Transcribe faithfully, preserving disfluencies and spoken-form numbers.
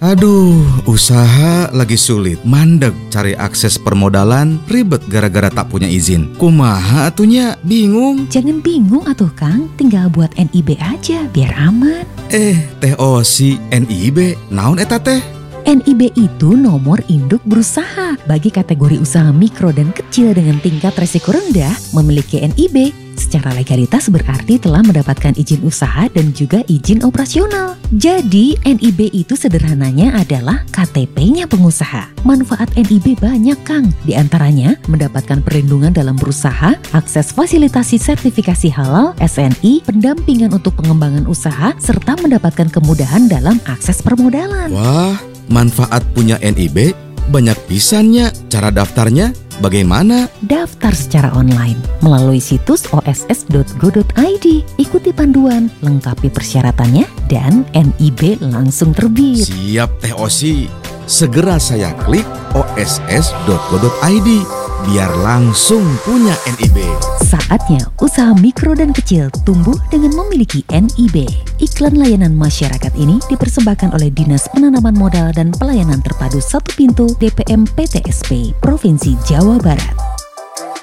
Aduh, usaha lagi sulit, mandeg cari akses permodalan, ribet gara-gara tak punya izin. Kumaha atunya, bingung. Jangan bingung atuh Kang, tinggal buat N I B aja biar aman. Eh, Teh Osi, N I B, naon eta teh? N I B itu nomor induk berusaha. Bagi kategori usaha mikro dan kecil dengan tingkat resiko rendah, memiliki N I B secara legalitas berarti telah mendapatkan izin usaha dan juga izin operasional. Jadi N I B itu sederhananya adalah K T P-nya pengusaha. Manfaat N I B banyak Kang, di antaranya mendapatkan perlindungan dalam berusaha, akses fasilitasi sertifikasi halal, S N I, pendampingan untuk pengembangan usaha, serta mendapatkan kemudahan dalam akses permodalan. Wah, manfaat punya N I B banyak pisannya. Cara daftarnya bagaimana? Daftar secara online melalui situs o s s dot go dot i d. Ikuti panduan, lengkapi persyaratannya, dan N I B langsung terbit. Siap Teh Osi. Segera saya klik o s s dot go dot i d biar langsung punya N I B. Saatnya usaha mikro dan kecil tumbuh dengan memiliki N I B. Iklan layanan masyarakat ini dipersembahkan oleh Dinas Penanaman Modal dan Pelayanan Terpadu Satu Pintu D P M P T S P Provinsi Jawa Barat.